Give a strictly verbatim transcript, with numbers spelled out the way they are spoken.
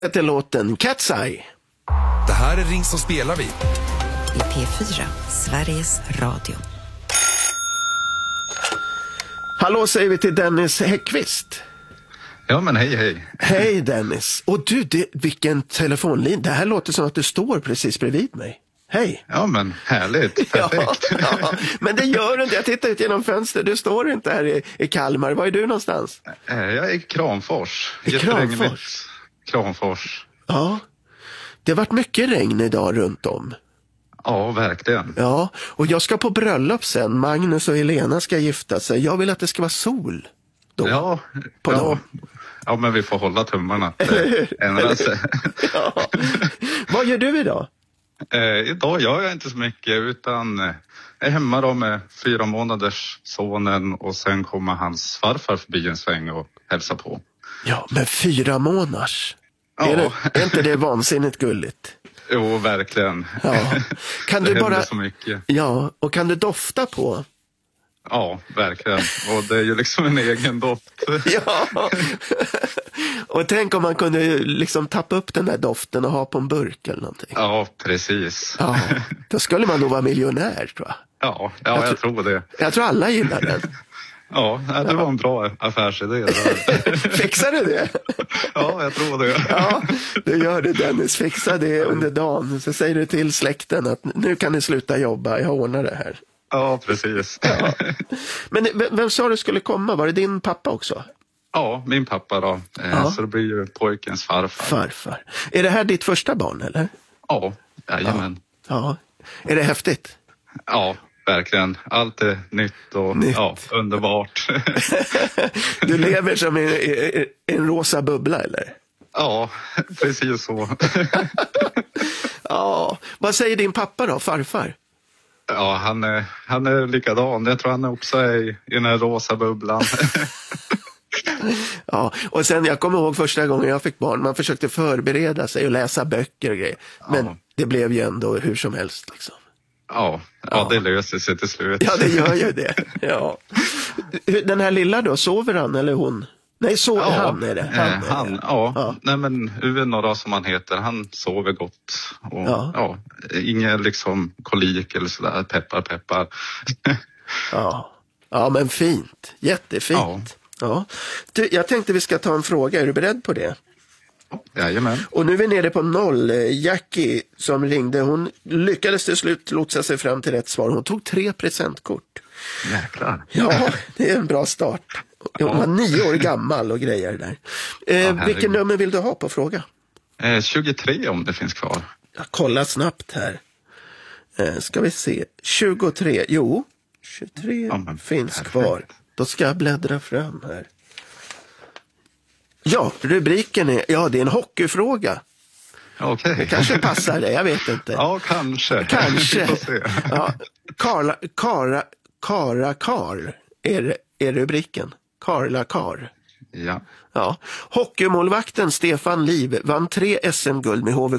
Heter låten Cat's Eye. Det här är Ring som spelar vi. I P fyra, Sveriges Radio. Hallå säger vi till Dennis Häckvist. Ja, men hej, hej. Hej Dennis. Och du, det, vilken telefonlin. Det här låter som att du står precis bredvid mig. Hej. Ja, men härligt. Perfekt. Ja, ja, men det gör du inte. Jag tittar ut genom fönstret. Du står inte här i, i Kalmar. Var är du någonstans? Jag är i Kramfors. I Kramfors? Kramfors. Ja. Det har varit mycket regn idag runt om. Ja, verkligen. Ja, och jag ska på bröllop sen. Magnus och Helena ska gifta sig. Jag vill att det ska vara sol då. Ja, på ja. dem. Ja, men vi får hålla tummarna att det ändrar sig. Ja. Vad gör du idag? Eh, idag gör jag inte så mycket, utan eh, jag är hemma då med fyra månaders sonen och sen kommer hans farfar förbi en sväng och hälsa på. Ja, men fyra månaders. Ja. Är, det, är inte det vansinnigt gulligt? Jo, verkligen. Ja. Kan du det bara... händer så mycket. Ja, och kan du dofta på? Ja, verkligen. Och det är ju liksom en egen doft. Ja. Och tänk om man kunde liksom tappa upp den där doften och ha på en burk eller någonting. Ja, precis. Ja, då skulle man nog vara miljonär, tror jag. Ja, ja jag, jag tror det. Jag tror alla gillar den. Ja, det var en bra affärsidé. Fixar du det? Ja, jag tror det. Ja, du gör det Dennis. Fixa det under dagen. Så säger du till släkten att nu kan ni sluta jobba. Jag ordnar det här. Ja, precis. Ja. Men vem, vem sa du skulle komma? Var det din pappa också? Ja, min pappa då. Ja. Så det blir ju pojkens farfar. Farfar. Är det här ditt första barn, eller? Ja, jajamän. Ja. Är det häftigt? Ja, verkligen. Allt är nytt och nytt. Ja, underbart. Du lever som i, i, i en rosa bubbla, eller? Ja, precis så. Ja. Vad säger din pappa då, farfar? Ja, han är, han är likadan. Jag tror han också är i, i den här rosa bubblan. Ja, och sen jag kommer ihåg första gången jag fick barn. Man försökte förbereda sig och läsa böcker och grejer. Men ja. Det blev ju ändå hur som helst liksom. Ja, ja, ja, det löser sig till slut. Ja, det gör ju det. Ja. Den här lilla då, sover han eller hon? Nej, så ja, han är det. Han, eh, är han det. Ja. Ja. Nej, men Uno då, som han heter, han sover gott. Och, ja. Ja, ingen liksom kolik eller sådär, peppar, peppar. Ja. Ja, men fint. Jättefint. Ja. Ja. Du, jag tänkte vi ska ta en fråga. Är du beredd på det? Jajamän. Och nu är vi nere på noll. Jackie som ringde, hon lyckades till slut lotsa sig fram till rätt svar. Hon tog tre presentkort. Jäklar. Ja, det är en bra start. Hon var nio år gammal och grejer där. Eh, ja, vilken nummer vill du ha på fråga? Eh, tjugotre om det finns kvar. Jag kollar snabbt här. Eh, ska vi se. tjugotre, jo. tjugotre ja, finns perfekt. Kvar. Då ska jag bläddra fram här. Ja, rubriken är, ja det är en hockeyfråga. Okej. Okay. Det kanske passar det, jag vet inte. Ja, kanske. Kanske. Ja, Karla, Kara, Kara Kar är, är rubriken. Karla Kar. Ja. Ja. Hockeymålvakten Stefan Liv vann tre S M-guld med H V